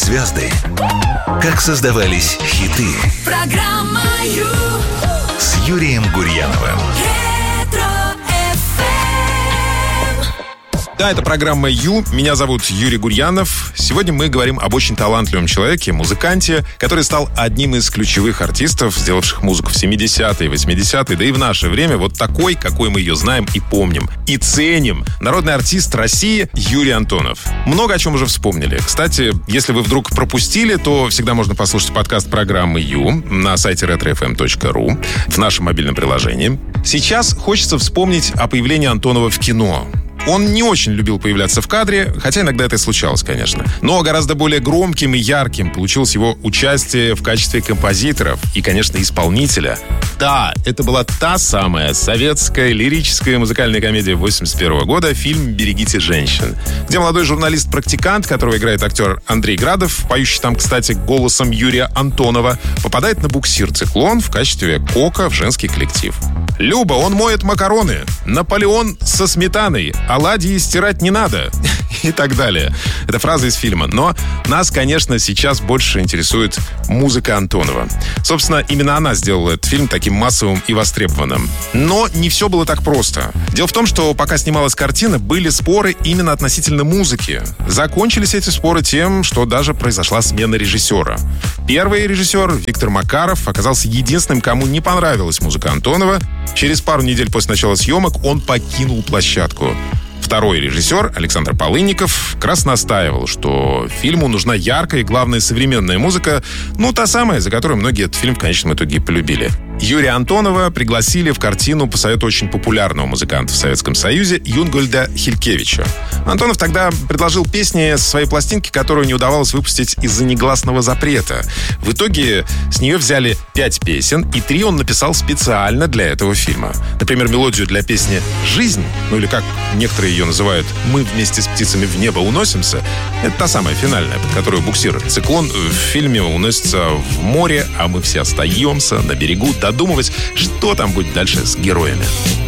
звезды, как создавались хиты. Программа «Ю». С Юрием Гурьяновым. Да, это программа «Ю». Меня зовут Юрий Гурьянов. Сегодня мы говорим об очень талантливом человеке, музыканте, который стал одним из ключевых артистов, сделавших музыку в 70-е, 80-е, да и в наше время вот такой, какой мы ее знаем и помним. И ценим. Народный артист России Юрий Антонов. Много о чем уже вспомнили. Кстати, если вы вдруг пропустили, то всегда можно послушать подкаст программы «Ю» на сайте retrofm.ru в нашем мобильном приложении. Сейчас хочется вспомнить о появлении Антонова в кино. Он не очень любил появляться в кадре, хотя иногда это и случалось, конечно. Но гораздо более громким и ярким получилось его участие в качестве композитора и, конечно, исполнителя. Да, это была та самая советская лирическая музыкальная комедия 81 года, фильм «Берегите женщин», где молодой журналист-практикант, которого играет актер Андрей Градов, поющий там, кстати, голосом Юрия Антонова, попадает на буксир «Циклон» в качестве кока в женский коллектив. «Люба, он моет макароны. Наполеон со сметаной. Оладьи стирать не надо». И так далее. Это фраза из фильма. Но нас, конечно, сейчас больше интересует музыка Антонова. Собственно, именно она сделала этот фильм таким массовым и востребованным. Но не все было так просто. Дело в том, что пока снималась картина, были споры именно относительно музыки. Закончились эти споры тем, что даже произошла смена режиссера. Первый режиссер, Виктор Макаров, оказался единственным, кому не понравилась музыка Антонова. Через пару недель после начала съемок он покинул площадку. Второй режиссер, Александр Полынников, как раз настаивал, что фильму нужна яркая и, главное, современная музыка, та самая, за которую многие этот фильм в конечном итоге полюбили. Юрия Антонова пригласили в картину по совету очень популярного музыканта в Советском Союзе Юнгольда Хилькевича. Антонов тогда предложил песни со своей пластинки, которую не удавалось выпустить из-за негласного запрета. В итоге с нее взяли 5 песен, и 3 он написал специально для этого фильма. Например, мелодию для песни «Жизнь», или как некоторые ее называют «Мы вместе с птицами в небо уносимся». Это та самая финальная, под которую буксир «Циклон» в фильме уносится в море, а мы все остаемся на берегу додумывать, что там будет дальше с героями.